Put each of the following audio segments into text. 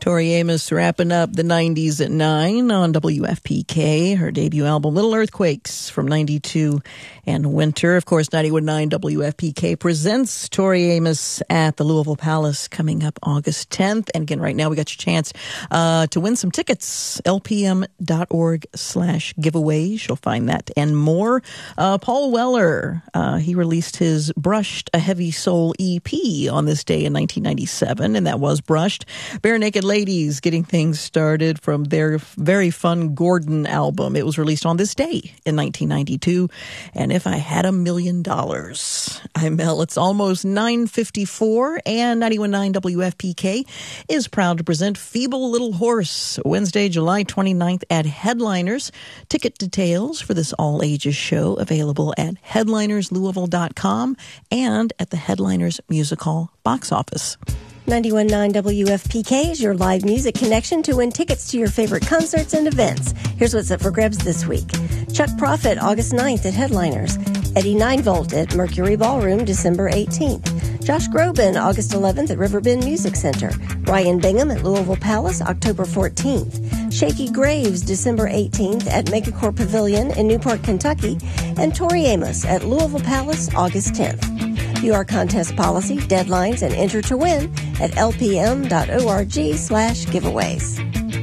Tori Amos wrapping up the 90s at 9 on WFPK. Her debut album, Little Earthquakes, from 92 and Winter. Of course, 91.9 WFPK presents Tori Amos at the Louisville Palace coming up August 10th. And again, right now we got your chance to win some tickets. LPM.org/giveaways. You'll find that and more. Paul Weller, he released his Brushed, a Heavy Soul EP on this day in 1997, and that was Brushed. Bare Naked Ladies getting things started from their very fun Gordon album. It was released on this day in 1992. And If I Had $1 Million. I'm Mel. It's almost 9:54, and 91.9 WFPK is proud to present Feeble Little Horse Wednesday, July 29th at Headliners. Ticket details for this all-ages show available at headlinerslouisville.com and at the Headliners Music Hall box office. 91.9 WFPK is your live music connection to win tickets to your favorite concerts and events. Here's what's up for grabs this week. Chuck Prophet, August 9th at Headliners. Eddie Ninevolt at Mercury Ballroom, December 18th. Josh Groban, August 11th at Riverbend Music Center. Ryan Bingham at Louisville Palace, October 14th. Shaky Graves, December 18th at Megacorp Pavilion in Newport, Kentucky. And Tori Amos at Louisville Palace, August 10th. View our contest policy, deadlines, and enter to win at lpm.org/giveaways.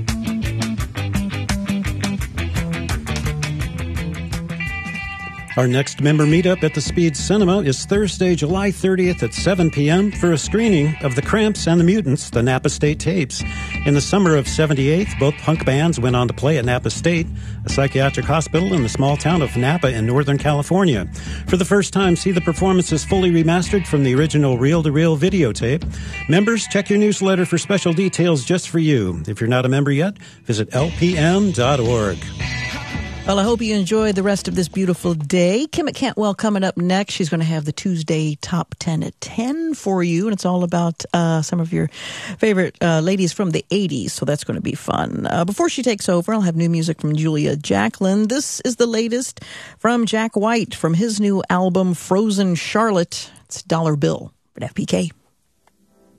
Our next member meetup at the Speed Cinema is Thursday, July 30th at 7 p.m. for a screening of The Cramps and the Mutants, the Napa State tapes. In the summer of '78, both punk bands went on to play at Napa State, a psychiatric hospital in the small town of Napa in Northern California. For the first time, see the performances fully remastered from the original reel-to-reel videotape. Members, check your newsletter for special details just for you. If you're not a member yet, visit lpm.org. Well, I hope you enjoy the rest of this beautiful day. Kim Cantwell coming up next. She's going to have the Tuesday Top 10 at 10 for you, and it's all about some of your favorite ladies from the 80s, so that's going to be fun. Before she takes over, I'll have new music from Julia Jacklin. This is the latest from Jack White from his new album, Frozen Charlotte. It's Dollar Bill at FPK.